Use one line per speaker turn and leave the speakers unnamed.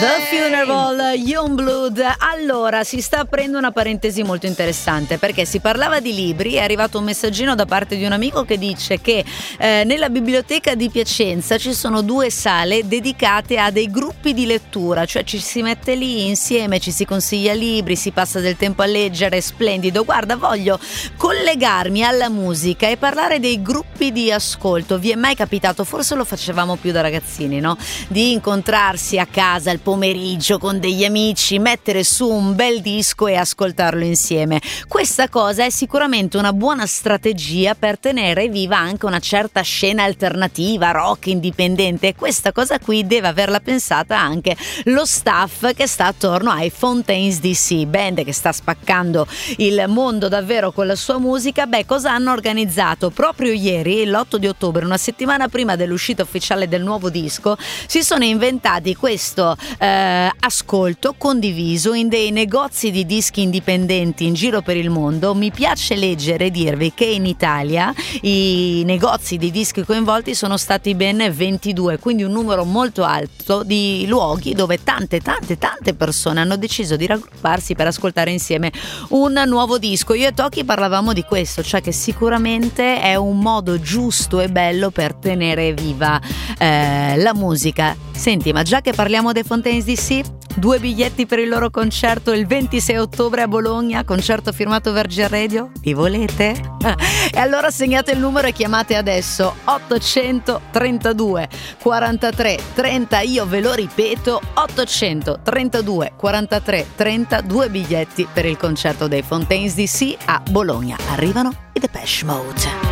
The Funeral, Youngblood. Allora, si sta aprendo una parentesi molto interessante, perché si parlava di libri. È arrivato un messaggino da parte di un amico che dice che nella biblioteca di Piacenza ci sono 2 sale dedicate a dei gruppi di lettura, cioè ci si mette lì insieme, ci si consiglia libri, si passa del tempo a leggere. Splendido. Guarda, voglio collegarmi alla musica e parlare dei gruppi di ascolto. Vi è mai capitato, forse lo facevamo più da ragazzini, no? Di incontrarsi a casa al pomeriggio con degli amici, mettere su un bel disco e ascoltarlo insieme. Questa cosa è sicuramente una buona strategia per tenere viva anche una certa scena alternativa, rock indipendente, e questa cosa qui deve averla pensata anche lo staff che sta attorno ai Fontaines DC, band che sta spaccando il mondo davvero con la sua musica. Beh, cosa hanno organizzato? Proprio ieri, l'8 di ottobre, una settimana prima dell'uscita ufficiale del nuovo disco, si sono inventati questo ascolto condiviso in dei negozi di dischi indipendenti in giro per il mondo. Mi piace leggere e dirvi che in Italia i negozi di dischi coinvolti sono stati ben 22, quindi un numero molto alto di luoghi dove tante persone hanno deciso di raggrupparsi per ascoltare insieme un nuovo disco. Io e Toki parlavamo di questo, cioè che sicuramente è un modo giusto e bello per tenere viva la musica. Senti, ma già che parliamo dei Fontaines DC, 2 biglietti per il loro concerto il 26 ottobre a Bologna, concerto firmato Virgin Radio. Li volete? E allora segnate il numero e chiamate adesso 832 43 30. Io ve lo ripeto, 832 43 30, 2 biglietti per il concerto dei Fontaines DC a Bologna. Arrivano i Depeche Mode.